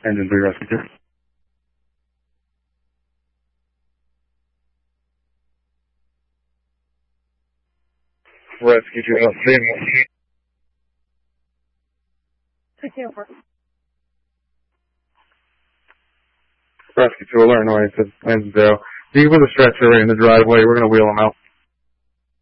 Engine 3 Rescue 2. Rescue 2, Rescue 2, alert noise, engine 0. You can put a stretcher right in the driveway, we're going to wheel them out.